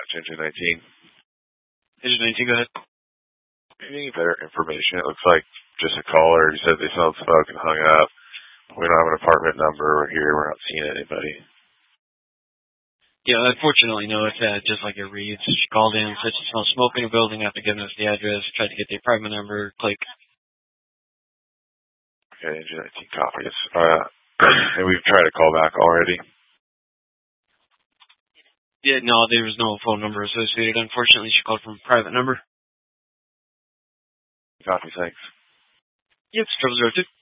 Engine 19. Engine 19, go ahead. Any better information? It looks like just a caller. He said they smelled smoke and hung up. We don't have an apartment number. We're here. We're not seeing anybody. Yeah, unfortunately, no. It's just like it reads. She called in, said she smelled smoke in the building after giving us the address, tried to get the apartment number, click. Okay, Engine 19 copies. And we've tried to call back already. Yeah, no, there was no phone number associated. Unfortunately, she called from a private number. Copy, thanks. Yep, it's 0002.